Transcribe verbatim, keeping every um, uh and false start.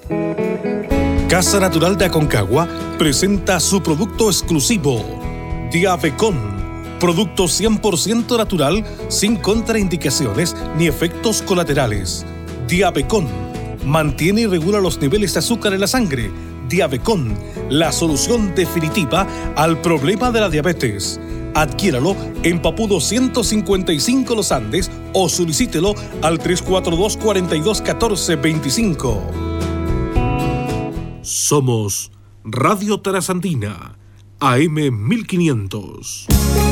Casa Natural de Aconcagua presenta su producto exclusivo, Diabecon, producto cien por ciento natural, sin contraindicaciones ni efectos colaterales. Diabecon mantiene y regula los niveles de azúcar en la sangre. Diabecon, la solución definitiva al problema de la diabetes. Adquiéralo en Papudo ciento cincuenta y cinco Los Andes o solicítelo al tres cuatro dos, cuatro dos uno cuatro dos cinco. Somos Radio Trasandina, A M mil quinientos.